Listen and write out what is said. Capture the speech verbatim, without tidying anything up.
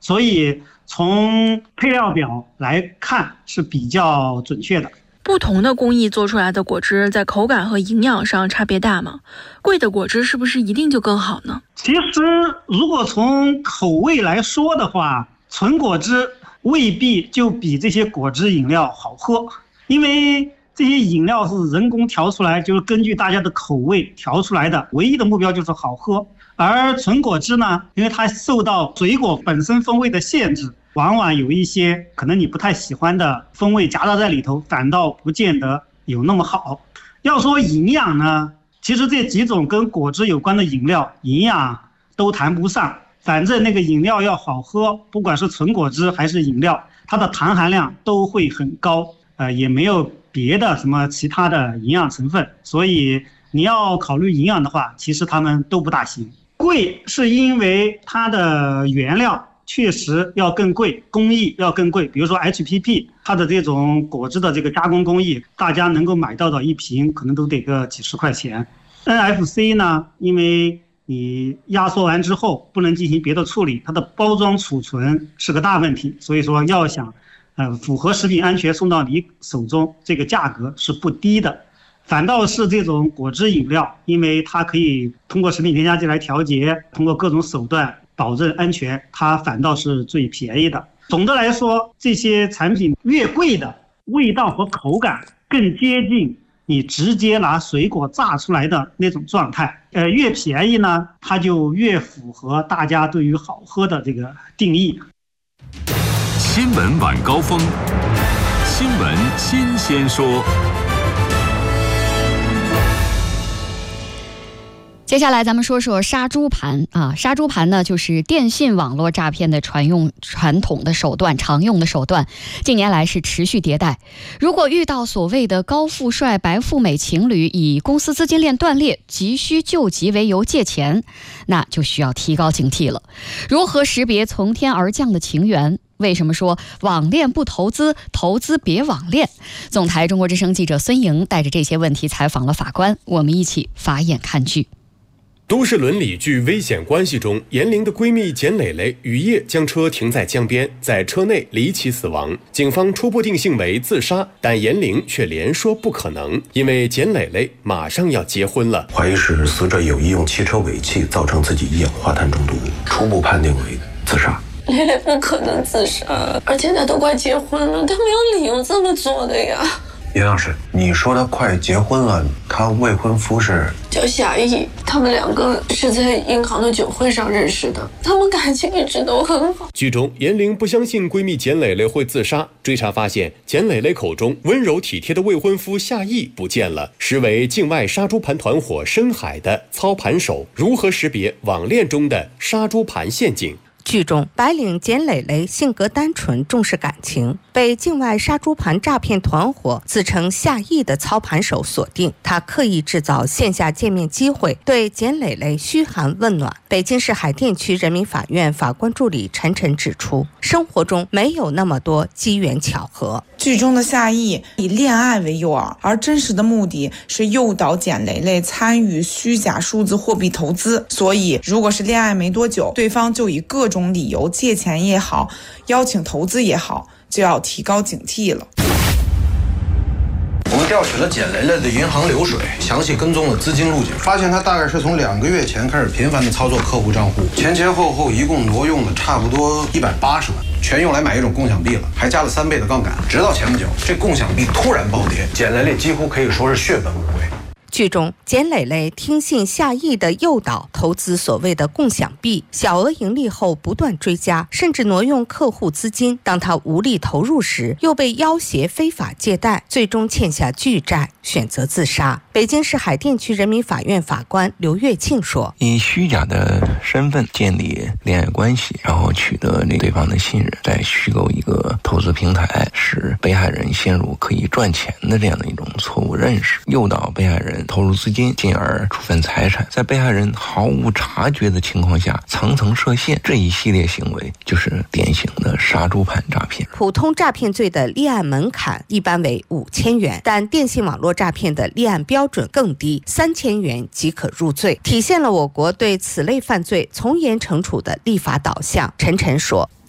所以从配料表来看是比较准确的。 不同的工艺做出来的果汁在口感和营养上差别大吗？贵的果汁是不是一定就更好呢？ 其实如果从口味来说的话，纯果汁未必就比这些果汁饮料好喝，因为这些饮料是人工调出来，就是根据大家的口味调出来的，唯一的目标就是好喝。而纯果汁呢，因为它受到水果本身风味的限制，往往有一些可能你不太喜欢的风味夹杂在里头，反倒不见得有那么好。要说营养呢，其实这几种跟果汁有关的饮料营养都谈不上，反正那个饮料要好喝，不管是纯果汁还是饮料，它的糖含量都会很高，呃，也没有别的什么其他的营养成分，所以你要考虑营养的话，其实它们都不大行。贵是因为它的原料确实要更贵，工艺要更贵，比如说 H P P 它的这种果汁的这个加工工艺，大家能够买到的一瓶可能都得个几十块钱。 N F C 呢，因为你压缩完之后不能进行别的处理，它的包装储存是个大问题，所以说要想呃符合食品安全送到你手中，这个价格是不低的。反倒是这种果汁饮料，因为它可以通过食品添加剂来调节，通过各种手段保证安全，它反倒是最便宜的。总的来说，这些产品越贵的味道和口感更接近你直接拿水果榨出来的那种状态，呃，越便宜呢，它就越符合大家对于好喝的这个定义。 新闻晚高峰，新闻新鲜说。 接下来咱们说说杀猪盘啊，杀猪盘呢就是电信网络诈骗的传用传统的手段，常用的手段，近年来是持续迭代。如果遇到所谓的高富帅白富美情侣以公司资金链断裂、急需救急为由借钱，那就需要提高警惕了。如何识别从天而降的情缘？为什么说网恋不投资，投资别网恋？总台中国之声记者孙莹带着这些问题采访了法官，我们一起法眼看剧。 都市伦理剧《危险关系》中，严玲的闺蜜简蕾蕾雨夜将车停在江边，在车内离奇死亡。警方初步定性为自杀，但严玲却连说不可能，因为简蕾蕾马上要结婚了。 怀疑是死者有意用汽车尾气造成自己一氧化碳中毒，初步判定为自杀。 蕾蕾不可能自杀，而且她都快结婚了，她没有理由这么做的呀。 严老师，你说她快结婚了，她未婚夫是叫夏意，他们两个是在银行的酒会上认识的，他们感情一直都很好。 剧中，严玲不相信闺蜜简蕾蕾会自杀，追查发现简蕾蕾口中温柔体贴的未婚夫夏意不见了，实为境外杀猪盘团伙深海的操盘手。如何识别网恋中的杀猪盘陷阱？ 剧中，白领简蕾蕾性格单纯，重视感情，被境外杀猪盘诈骗团伙自称夏意的操盘手锁定。他刻意制造线下见面机会，对简蕾蕾嘘寒问暖。北京市海淀区人民法院法官助理陈晨指出，生活中没有那么多机缘巧合。 剧中的夏意以恋爱为诱饵，而真实的目的是诱导简蕾蕾参与虚假数字货币投资。所以，如果是恋爱没多久，对方就以各种理由借钱也好，邀请投资也好，就要提高警惕了。 我们调取了简蕾蕾的银行流水，详细跟踪了资金路径，发现她大概是从两个月前开始频繁的操作客户账户，前前后后一共挪用了差不多一百八十万，全用来买一种共享币了，还加了三倍的杠杆。直到前不久，这共享币突然暴跌，简蕾蕾几乎可以说是血本无归。 剧中，简蕾蕾听信夏意的诱导，投资所谓的共享币，小额盈利后不断追加，甚至挪用客户资金。当他无力投入时，又被要挟非法借贷，最终欠下巨债，选择自杀。北京市海淀区人民法院法官刘月庆说：“ 以虚假的身份建立恋爱关系，然后取得对方的信任，再虚构一个投资平台，使被害人陷入可以赚钱的这样的一种错误认识，诱导被害人投入资金，进而处分财产，在被害人毫无察觉的情况下层层设限，这一系列行为就是典型的杀猪盘诈骗。 普通诈骗罪的立案门槛一般为五千元，但电信网络诈骗的立案标准更低，三千元即可入罪，体现了我国对此类犯罪从严惩处的立法导向。陈晨说：“